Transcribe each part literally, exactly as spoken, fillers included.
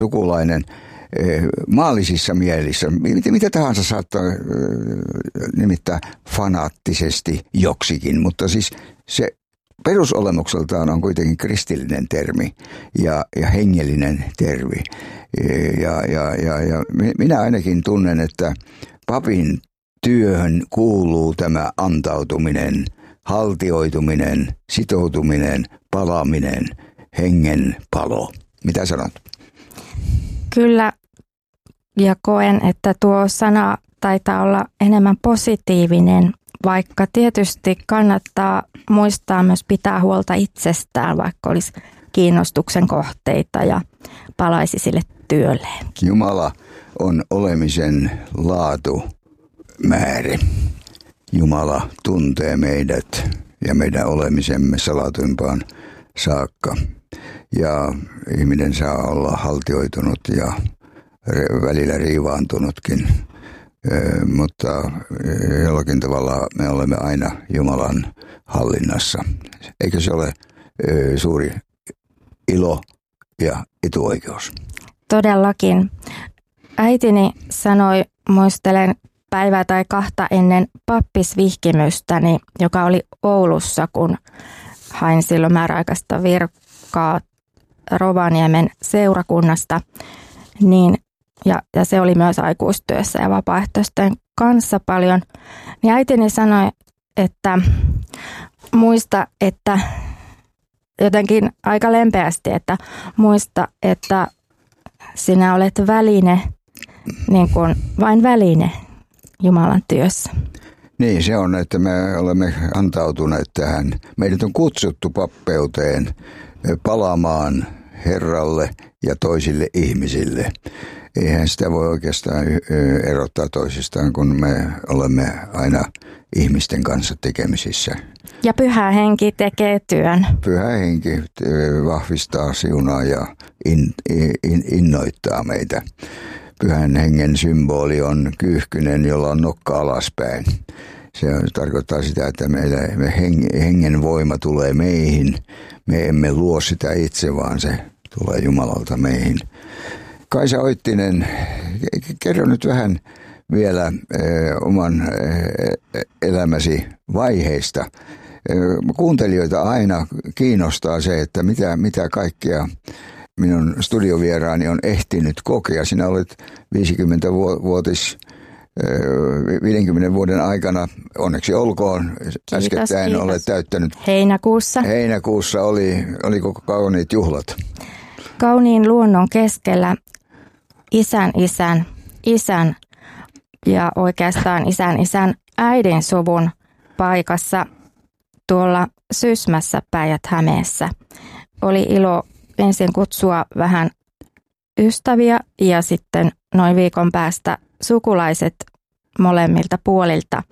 sukulainen maallisissa mielissä. Mitä, mitä tahansa saattaa nimittää fanaattisesti joksikin, mutta siis se perusolemukseltaan on kuitenkin kristillinen termi ja, ja hengellinen termi. Ja, ja, ja, ja minä ainakin tunnen, että papin työhön kuuluu tämä antautuminen, haltioituminen, sitoutuminen, palaminen, hengen palo. Mitä sanot? Kyllä, ja koen, että tuo sana taitaa olla enemmän positiivinen, vaikka tietysti kannattaa muistaa myös pitää huolta itsestään, vaikka olisi kiinnostuksen kohteita ja palaisi sille työlleen. Jumala on olemisen laatumäärä. Jumala tuntee meidät ja meidän olemisemme salatuimpaan saakka. Ja ihminen saa olla haltioitunut ja välillä riivaantunutkin, mutta jollakin tavalla me olemme aina Jumalan hallinnassa. Eikö se ole suuri ilo ja etuoikeus? Todellakin. Äitini sanoi, muistelen päivää tai kahta ennen pappisvihkimystäni, joka oli Oulussa, kun hain silloin määräaikaista virkaa Rovaniemen seurakunnasta, niin, ja, ja se oli myös aikuistyössä ja vapaaehtoisten kanssa paljon, niin äitini sanoi, että muista, että jotenkin aika lempeästi, että muista, että sinä olet väline, niin kuin vain väline Jumalan työssä. Niin se on, että me olemme antautuneet tähän. Meidät on kutsuttu pappeuteen palaamaan Herralle ja toisille ihmisille. Eihän sitä voi oikeastaan erottaa toisistaan, kun me olemme aina ihmisten kanssa tekemisissä. Ja Pyhä Henki tekee työn. Pyhä Henki vahvistaa, siunaa ja in, in, innoittaa meitä. Pyhän Hengen symboli on kyyhkynen, jolla on nokka alaspäin. Se tarkoittaa sitä, että meillä, me hengen voima tulee meihin. Me emme luo sitä itse, vaan se tulee Jumalalta meihin. Kaisa Oittinen, kerro nyt vähän vielä eh, oman eh, elämäsi vaiheista. Eh, kuuntelijoita aina kiinnostaa se, että mitä, mitä kaikkea minun studiovieraani on ehtinyt kokea. Sinä olet viisikymmentävuotis viidenkymmenen vuoden aikana, onneksi olkoon, kiitos, äskettäin kiitos. Olet täyttänyt. Heinäkuussa. Heinäkuussa oli, oliko kauniit juhlat? Kauniin luonnon keskellä isän isän, isän ja oikeastaan isän isän äidin suvun paikassa tuolla Sysmässä Päijät-Hämeessä. Oli ilo ensin kutsua vähän ystäviä ja sitten noin viikon päästä sukulaiset molemmilta puolilta.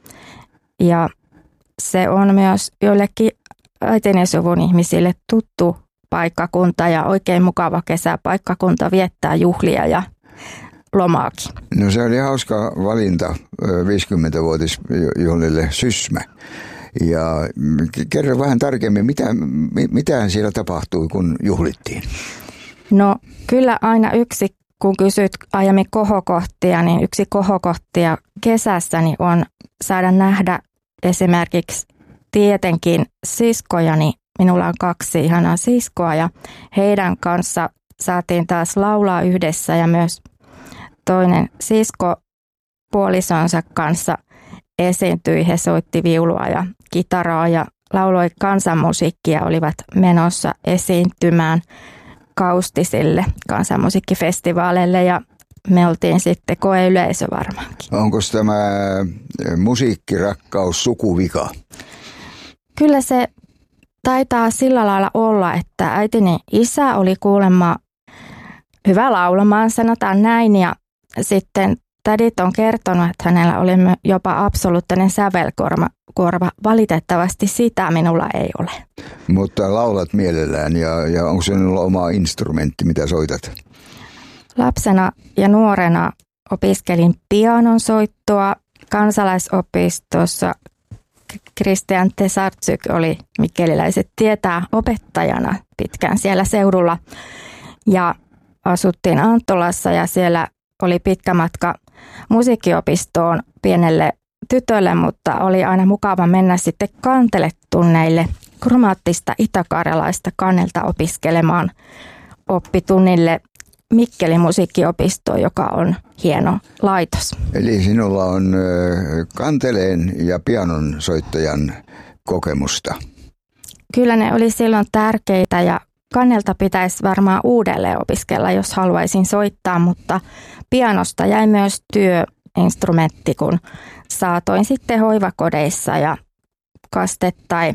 Ja se on myös joillekin äitini suvun ihmisille tuttu paikkakunta ja oikein mukava kesäpaikkakunta viettää juhlia ja lomaakin. No se oli hauska valinta viisikymmentävuotisjuhlille Sysmä. Ja kerro vähän tarkemmin, mitä, mitä siellä tapahtui, kun juhlittiin? No kyllä aina yksi, kun kysyt aiemmin kohokohtia, niin yksi kohokohtia kesässäni on saada nähdä esimerkiksi tietenkin siskojani. Minulla on kaksi ihanaa siskoa ja heidän kanssa saatiin taas laulaa yhdessä ja myös toinen sisko puolisonsa kanssa esiintyi. He soitti viulua ja kitaraa ja lauloi kansanmusiikkia, olivat menossa esiintymään Kaustisille kansanmusiikkifestivaaleille ja me oltiin sitten koeyleisö varmaankin. Onko tämä musiikkirakkaus sukuvika? Kyllä se taitaa sillä lailla olla, että äitini isä oli kuulemma hyvä laulamaan, sanotaan näin, ja sitten tädit on kertonut, että hänellä oli jopa absoluuttinen sävelkorva. Korva. Valitettavasti sitä minulla ei ole. Mutta laulat mielellään ja, ja onko sinulla oma instrumentti, mitä soitat? Lapsena ja nuorena opiskelin pianon soittoa kansalaisopistossa. Christian Tesarczyk oli, mikkeliläiset tietää, opettajana pitkään siellä seudulla. Ja asuttiin Anttolassa ja siellä oli pitkä matka musiikkiopistoon pienelle tytölle, mutta oli aina mukava mennä sitten kanteletunneille kromaattista itäkarjalaista kannelta opiskelemaan oppitunnille Mikkelin musiikkiopistoon, joka on hieno laitos. Eli sinulla on kanteleen ja pianon soittajan kokemusta. Kyllä ne oli silloin tärkeitä ja kannelta pitäisi varmaan uudelleen opiskella, jos haluaisin soittaa, mutta pianosta jäi myös työinstrumentti, kun saatoin sitten hoivakodeissa ja kaste- tai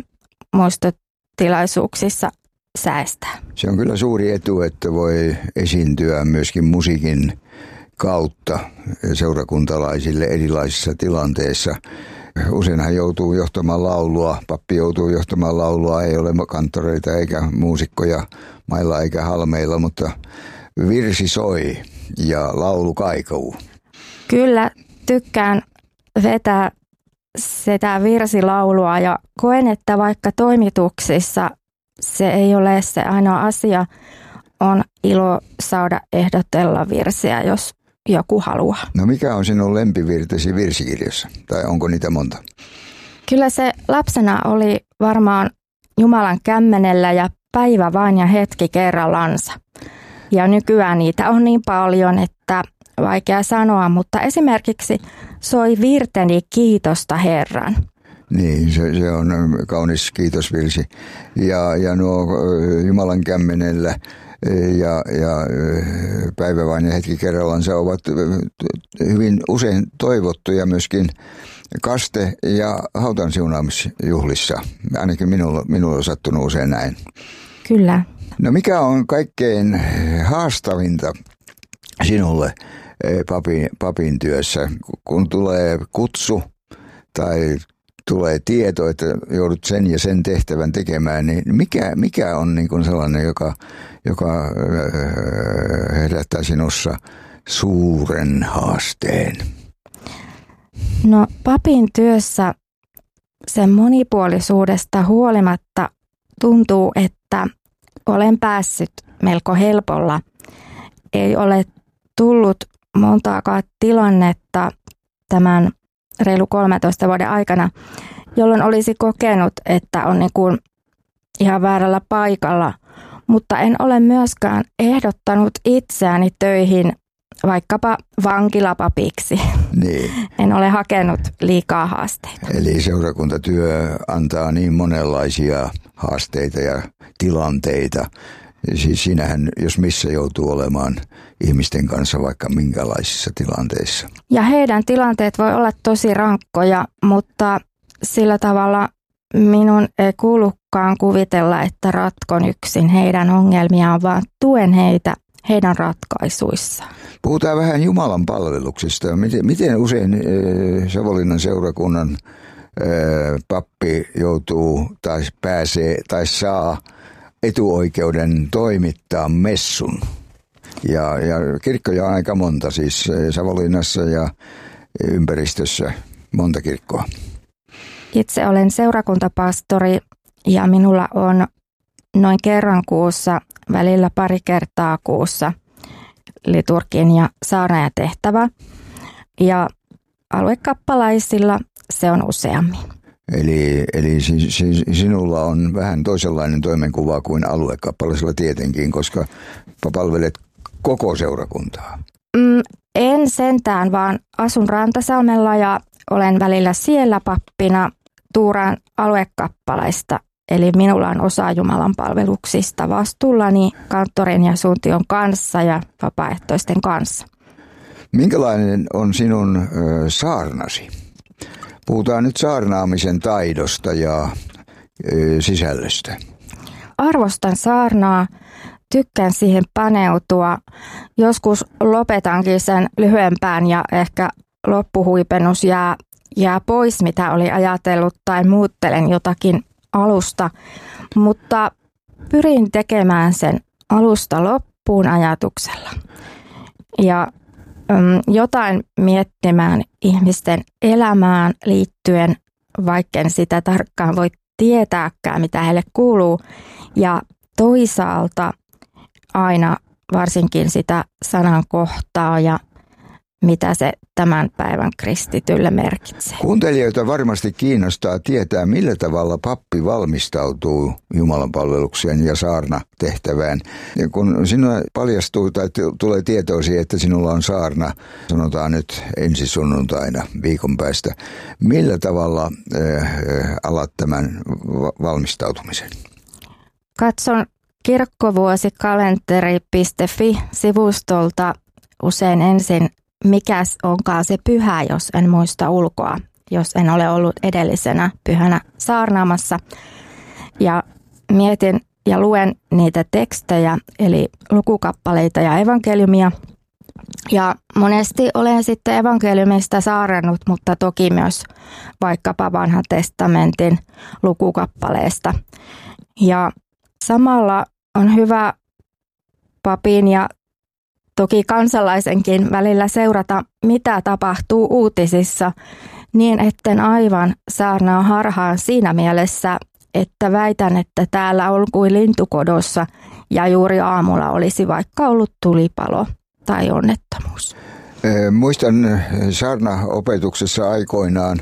muistotilaisuuksissa säästää. Se on kyllä suuri etu, että voi esiintyä myöskin musiikin kautta seurakuntalaisille erilaisissa tilanteissa. Useinhan joutuu johtamaan laulua, pappi joutuu johtamaan laulua, ei ole kanttoreita eikä muusikkoja mailla eikä halmeilla, mutta virsi soi ja laulu kaikuu. Kyllä, tykkään vetää sitä virsilaulua ja koen, että vaikka toimituksissa se ei ole se ainoa asia, on ilo saada ehdotella virsiä, jos joku haluaa. No mikä on sinun lempivirtesi virsikirjassa? Tai onko niitä monta? Kyllä se lapsena oli varmaan Jumalan kämmenellä ja päivä vain ja hetki kerrallansa. Ja nykyään niitä on niin paljon, että vaikea sanoa, mutta esimerkiksi soi virteni kiitosta Herran. Niin, se, se on kaunis kiitosvirsi. Ja, ja nuo Jumalan kämmenellä ja, ja päivä vain ja hetki kerrallansa ovat hyvin usein toivottuja myöskin kaste- ja hautansiunaamisjuhlissa. Ainakin minulla, minulla on sattunut usein näin. Kyllä. No mikä on kaikkein haastavinta sinulle papin, papin työssä, kun tulee kutsu tai tulee tieto, että joudut sen ja sen tehtävän tekemään, niin mikä, mikä on niin kuin sellainen, joka, joka herättää sinussa suuren haasteen? No papin työssä sen monipuolisuudesta huolimatta tuntuu, että olen päässyt melko helpolla. Ei ole tullut montaakaan tilannetta tämän reilu kolmentoista vuoden aikana, jolloin olisi kokenut, että on niin kuin ihan väärällä paikalla, mutta en ole myöskään ehdottanut itseäni töihin vaikkapa vankilapapiksi. Niin. En ole hakenut liikaa haasteita. Eli seurakuntatyö antaa niin monenlaisia haasteita ja tilanteita. Siis sinähän, jos missä joutuu olemaan ihmisten kanssa vaikka minkälaisissa tilanteissa. Ja heidän tilanteet voi olla tosi rankkoja, mutta sillä tavalla minun ei kuulukaan kuvitella, että ratkon yksin heidän ongelmiaan, vaan tuen heitä heidän ratkaisuissaan. Puhutaan vähän Jumalan palveluksesta. Miten, miten usein äh, Savonlinnan seurakunnan äh, pappi joutuu tai pääsee tai saa etuoikeuden toimittaa messun? Ja, ja kirkkoja on aika monta, siis Savonlinnassa ja ympäristössä monta kirkkoa. Itse olen seurakuntapastori ja minulla on noin kerran kuussa, välillä pari kertaa kuussa liturgin ja saarnaajatehtävä. Ja aluekappalaisilla se on useammin. Eli, eli si, si, sinulla on vähän toisenlainen toimenkuva kuin aluekappalaisilla tietenkin, koska palvelet koko seurakuntaa. Mm, en sentään, vaan asun Rantasalmella ja olen välillä siellä pappina tuuraan aluekappalaista. Eli minulla on osa Jumalan palveluksista vastuullani kanttorin ja suuntion kanssa ja vapaaehtoisten kanssa. Minkälainen on sinun ö, saarnasi? Puhutaan nyt saarnaamisen taidosta ja ö, sisällöstä. Arvostan saarnaa, tykkään siihen paneutua. Joskus lopetankin sen lyhyempään ja ehkä loppuhuipennus jää, jää pois, mitä oli ajatellut, tai muuttelen jotakin alusta, mutta pyrin tekemään sen alusta loppuun ajatuksella ja äm, jotain miettimään ihmisten elämään liittyen, vaikken sitä tarkkaan voi tietääkään, mitä heille kuuluu, ja toisaalta aina varsinkin sitä sanan kohtaa ja mitä se tämän päivän kristitylle merkitsee. Kuuntelijoita varmasti kiinnostaa tietää, millä tavalla pappi valmistautuu Jumalan palvelukseen ja saarnatehtävään. Ja kun sinulle paljastuu tai tulee tietoosi, että sinulla on saarna, sanotaan nyt ensi sunnuntaina viikon päästä, millä tavalla äh, alat tämän valmistautumisen? Katson kirkkovuosikalenteri piste fi-sivustolta usein ensin, mikä onkaan se pyhä, jos en muista ulkoa, jos en ole ollut edellisenä pyhänä saarnaamassa. Ja mietin ja luen niitä tekstejä, eli lukukappaleita ja evankeliumia. Ja monesti olen sitten evankeliumista saarnannut, mutta toki myös vaikkapa vanhan testamentin lukukappaleesta. Ja samalla on hyvä papin ja toki kansalaisenkin välillä seurata, mitä tapahtuu uutisissa, niin etten aivan saarnaa harhaan siinä mielessä, että väitän, että täällä on kuin lintukodossa ja juuri aamulla olisi vaikka ollut tulipalo tai onnettomuus. Muistan saarnaopetuksessa aikoinaan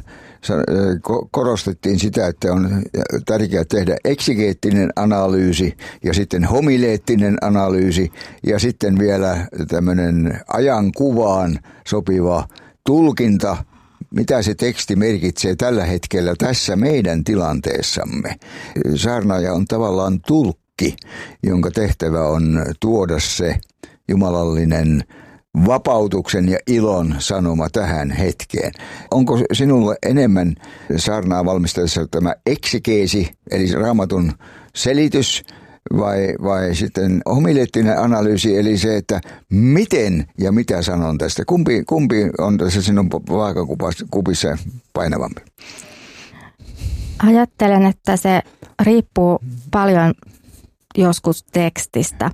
korostettiin sitä, että on tärkeää tehdä eksegeettinen analyysi ja sitten homileettinen analyysi ja sitten vielä tämmöinen ajankuvaan sopiva tulkinta, mitä se teksti merkitsee tällä hetkellä tässä meidän tilanteessamme. Saarnaaja on tavallaan tulkki, jonka tehtävä on tuoda se jumalallinen vapautuksen ja ilon sanoma tähän hetkeen. Onko sinulle enemmän saarnaa valmistellessa tämä eksegeesi, eli raamatun selitys, vai, vai sitten homileettinen analyysi, eli se, että miten ja mitä sanon tästä? Kumpi, kumpi on tässä sinun vaakakupissa painavampi? Ajattelen, että se riippuu paljon joskus tekstistä.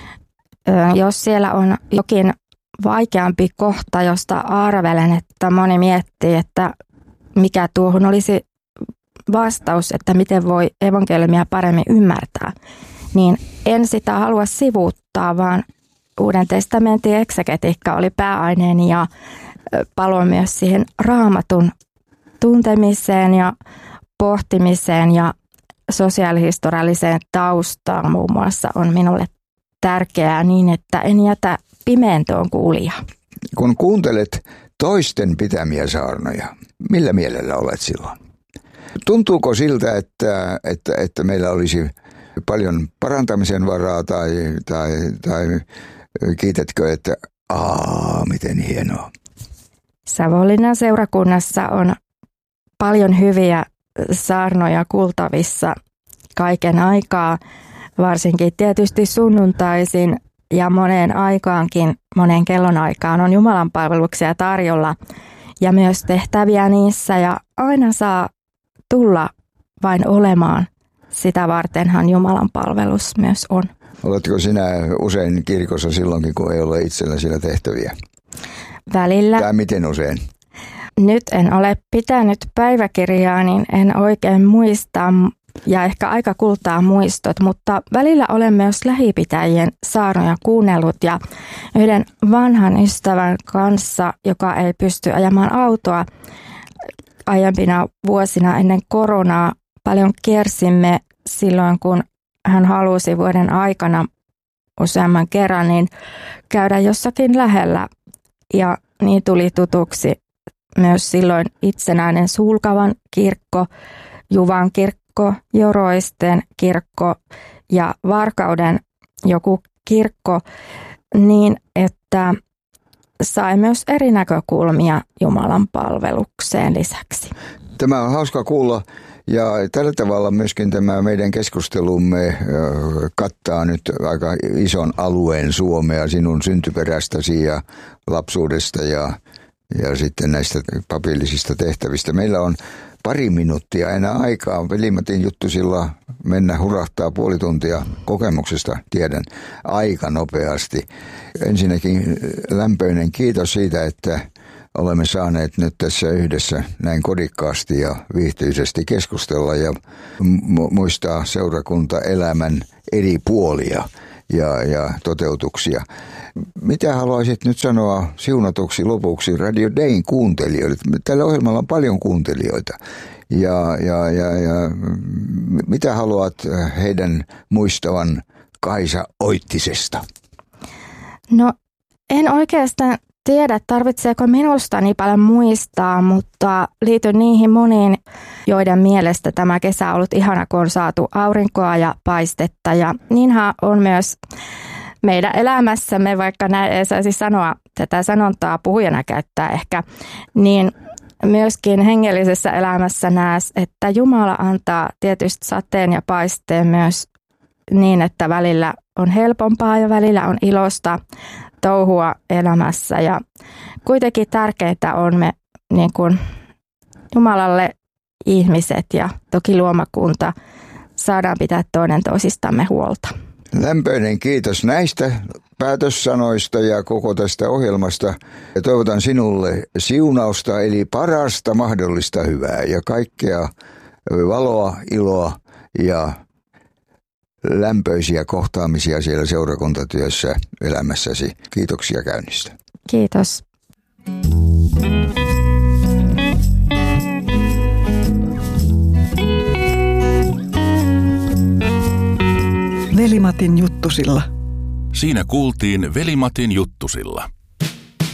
Jos siellä on jokin vaikeampi kohta, josta arvelen, että moni miettii, että mikä tuohon olisi vastaus, että miten voi evankeliumia paremmin ymmärtää, niin en sitä halua sivuuttaa, vaan Uuden testamentin eksegetiikka oli pääaineeni ja paloin myös siihen raamatun tuntemiseen ja pohtimiseen ja sosiaalihistorialliseen taustaan muun muassa on minulle tärkeää niin, että en jätä pimentoon kuulijaa. Kun kuuntelet toisten pitämiä saarnoja, millä mielellä olet silloin? Tuntuuko siltä, että, että, että meillä olisi paljon parantamisen varaa tai, tai, tai kiitätkö, että aa, miten hienoa? Savonlinnan seurakunnassa on paljon hyviä saarnoja kuultavissa kaiken aikaa, varsinkin tietysti sunnuntaisin ja moneen aikaankin, monen kellon aikaan on Jumalan palveluksia tarjolla ja myös tehtäviä niissä ja aina saa tulla vain olemaan. Sitä vartenhan Jumalan palvelus myös on. Oletko sinä usein kirkossa silloinkin, kun ei ole itsellä siellä tehtäviä? Välillä. Tai miten usein? Nyt en ole pitänyt päiväkirjaa, niin en oikein muista ja ehkä aika kultaa muistot, mutta välillä olen myös lähipitäjien saarnoja kuunnellut ja yhden vanhan ystävän kanssa, joka ei pysty ajamaan autoa aiempina vuosina ennen koronaa, paljon kiersimme silloin, kun hän halusi vuoden aikana useamman kerran niin käydä jossakin lähellä ja niin tuli tutuksi myös silloin itsenäinen Sulkavan kirkko, Juvan kirkko, Joroisten kirkko ja Varkauden joku kirkko, niin että sai myös eri näkökulmia Jumalan palvelukseen lisäksi. Tämä on hauska kuulla ja tällä tavalla myöskin tämä meidän keskustelumme kattaa nyt aika ison alueen Suomea sinun syntyperästäsi ja lapsuudesta ja Ja sitten näistä papillisista tehtävistä. Meillä on pari minuuttia enää aikaa. Veli-Matin Juttusilla mennä hurahtaa puoli tuntia kokemuksesta, tiedän, aika nopeasti. Ensinnäkin lämpöinen kiitos siitä, että olemme saaneet nyt tässä yhdessä näin kodikkaasti ja viihtyisesti keskustella ja muistaa seurakuntaelämän eri puolia. ja, ja toteutuksia. Mitä haluaisit nyt sanoa siunatuksi lopuksi Radio Dayn kuuntelijoille? Tällä ohjelmalla on paljon kuuntelijoita. Ja, ja, ja, ja mitä haluat heidän muistavan Kaisa Oittisesta? No en oikeastaan tiedä, tarvitseeko minusta niin paljon muistaa, mutta liityn niihin moniin, joiden mielestä tämä kesä on ollut ihana, kun on saatu aurinkoa ja paistetta. Ja niinhän on myös meidän elämässämme, vaikka näin ei saisi sanoa, tätä sanontaa puhujana käyttää ehkä, niin myöskin hengellisessä elämässä näes, että Jumala antaa tietysti sateen ja paisteen myös niin, että välillä on helpompaa ja välillä on ilosta touhua elämässä. Ja kuitenkin tärkeintä on me niin kuin Jumalalle ihmiset ja toki luomakunta saadaan pitää toinen toisistamme huolta. Lämpöinen kiitos näistä päätössanoista ja koko tästä ohjelmasta. Ja toivotan sinulle siunausta eli parasta mahdollista hyvää ja kaikkea valoa, iloa ja lämpöisiä kohtaamisia siellä seurakuntatyössä elämässäsi. Kiitoksia käynnistä. Kiitos. Veli-Matin juttusilla. Siinä kuultiin Veli-Matin juttusilla.